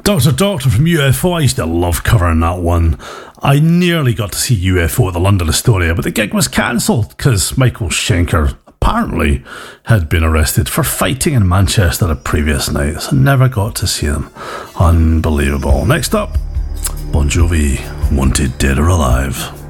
Dr. Doctor from UFO, I used to love covering that one. I nearly got to see UFO at the London Astoria, but the gig was cancelled because Michael Schenker apparently had been arrested for fighting in Manchester the previous night, so never got to see them. Unbelievable. Next up, Bon Jovi, Wanted Dead or Alive.